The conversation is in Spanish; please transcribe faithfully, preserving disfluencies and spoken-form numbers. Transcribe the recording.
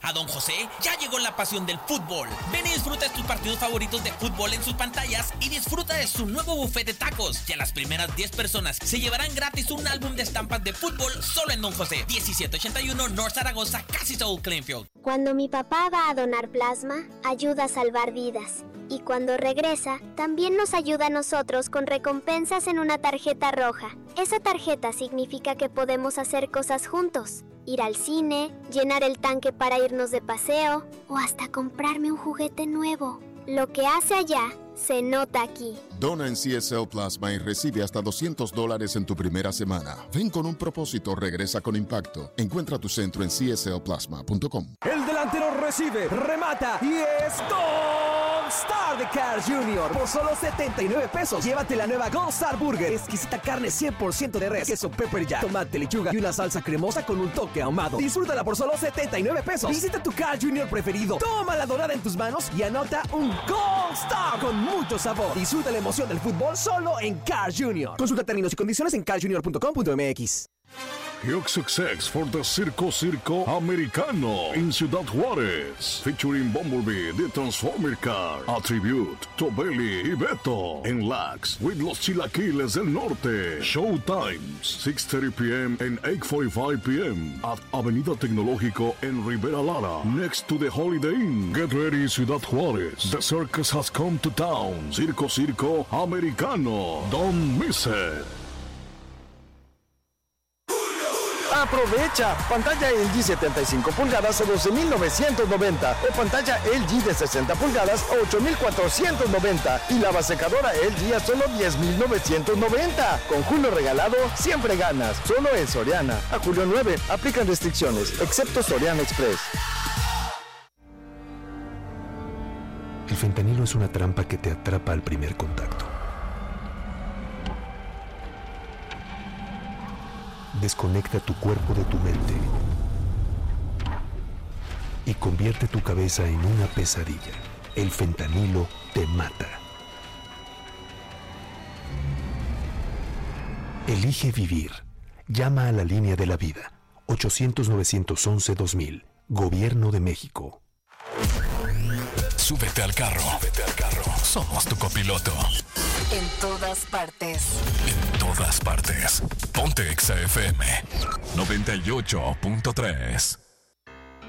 A Don José ya llegó la pasión del fútbol. Ven y disfruta de tus partidos favoritos de fútbol en sus pantallas y disfruta de su nuevo buffet de tacos. Y a las primeras diez personas se llevarán gratis un álbum de estampas de fútbol solo en Don José. diecisiete ochenta y uno North Zaragoza, casi South Clinfield. Cuando mi papá va a donar plasma, ayuda a salvar vidas. Y cuando regresa, también nos ayuda a nosotros con recompensas en una tarjeta roja. Esa tarjeta significa que podemos hacer cosas juntos. Ir al cine, llenar el tanque para irnos de paseo o hasta comprarme un juguete nuevo. Lo que hace allá se nota aquí. Dona en C S L Plasma y recibe hasta doscientos dólares en tu primera semana. Ven con un propósito, regresa con impacto. Encuentra tu centro en c s l plasma punto com. El delantero recibe, remata y es Gold Star de Carl's junior Por solo setenta y nueve pesos, llévate la nueva Gold Star Burger. Exquisita carne cien por ciento de res, queso pepper jack, tomate, lechuga y una salsa cremosa con un toque ahumado. Disfrútala por solo setenta y nueve pesos. Visita tu Carl's junior preferido. Toma la dorada en tus manos y anota un Gold Star con mucho sabor. Disfruta la emoción del fútbol solo en Carl's junior Consulta términos y condiciones en carl junior punto com punto m x. Huge success for the Circo Circo Americano in Ciudad Juárez, featuring Bumblebee, the Transformer Car, a tribute to Belly y Beto, en Lax with los Chilaquiles del Norte. Show times six thirty p.m. and eight forty-five p.m. at Avenida Tecnológico en Rivera Lara, next to the Holiday Inn. Get ready, Ciudad Juárez. The circus has come to town. Circo Circo Americano. Don't miss it. Aprovecha pantalla L G setenta y cinco pulgadas a doce mil novecientos noventa o pantalla L G de sesenta pulgadas a ocho mil cuatrocientos noventa y lava secadora L G a solo diez mil novecientos noventa. Con Julio regalado siempre ganas. Solo en Soriana. A julio nueve aplican restricciones, excepto Soriana Express. El fentanilo es una trampa que te atrapa al primer contacto. Desconecta tu cuerpo de tu mente y convierte tu cabeza en una pesadilla. El fentanilo te mata. Elige vivir. Llama a la línea de la vida. ochocientos, novecientos once, dos mil. Gobierno de México. Súbete al carro. Súbete al carro. Somos tu copiloto. En todas partes. En todas partes. Ponte Exa F M noventa y ocho punto tres.